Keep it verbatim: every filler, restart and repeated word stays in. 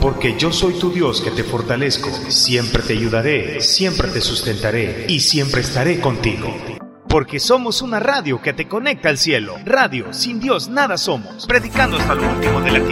porque yo soy tu Dios que te fortalezco, siempre te ayudaré, siempre te sustentaré y siempre estaré contigo. Porque somos una radio que te conecta al cielo. Radio, sin Dios nada somos. Predicando hasta lo último de la tierra.